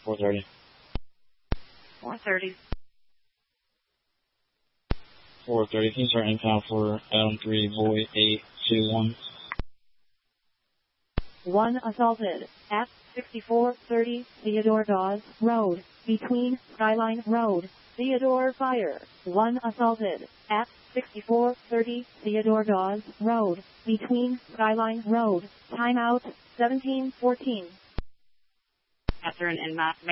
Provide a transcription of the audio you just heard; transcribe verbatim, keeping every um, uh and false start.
four thirty. four thirty. four thirty. Can you start impound for Adam three, Void eight two one? One assaulted at sixty-four thirty Theodore Dawes Road, between Skyline Road. Theodore fire. One assaulted at sixty-four thirty Theodore Dawes Road, between Skyline Road. Timeout seventeen fourteen. After an inmate